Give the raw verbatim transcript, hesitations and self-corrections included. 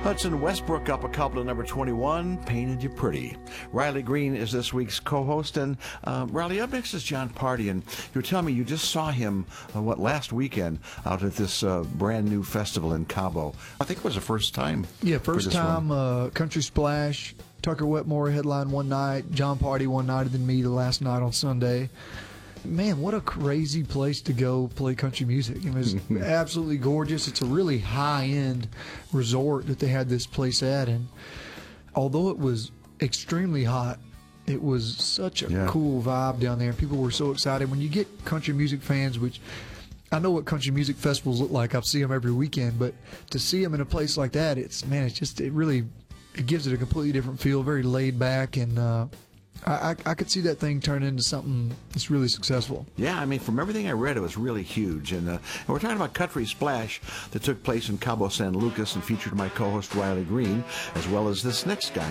Hudson Westbrook up a couple to number twenty-one, Painted You Pretty. Riley Green is this week's co-host, and uh, Riley, up next is Jon Pardi, and you were telling me you just saw him, uh, what, last weekend out at this uh, brand new festival in Cabo. I think it was the first time. Yeah, first time, uh, Country Splash, Tucker Wetmore headline one night, Jon Pardi one night, and then me the last night on Sunday. Man, what a crazy place to go play country music. It was absolutely gorgeous. It's a really high-end resort that they had this place at, and although it was extremely hot, it was such a yeah. cool vibe down there. People were so excited. When you get country music fans, which I know what country music festivals look like. I see them every weekend, but to see them in a place like that, it's, man, it's just, it really, it gives it a completely different feel, very laid back, and uh, I, I, I could see that thing turn into something that's really successful. Yeah, I mean, from everything I read, it was really huge. And, uh, and we're talking about Country Splash that took place in Cabo San Lucas and featured my co-host Riley Green, as well as this next guy.